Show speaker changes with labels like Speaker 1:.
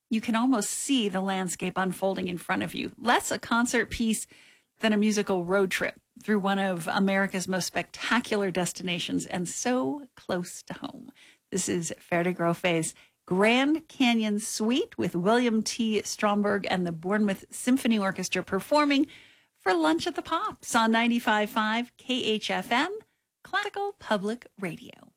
Speaker 1: you can almost see the landscape unfolding in front of you. Less a concert piece than a musical road trip through one of America's most spectacular destinations and so close to home. This is Fer de Groffe's Grand Canyon Suite with William T. Stromberg and the Bournemouth Symphony Orchestra performing for Lunch at the Pops on 95.5 KHFM, Classical Public Radio.